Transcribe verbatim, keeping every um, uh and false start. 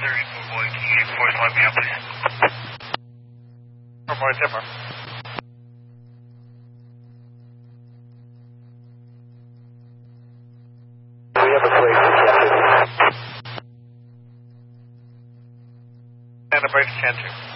thirty-four boy, can you force let me out, please? four boy, zipper. We have a place to catch it. And a break to ten two.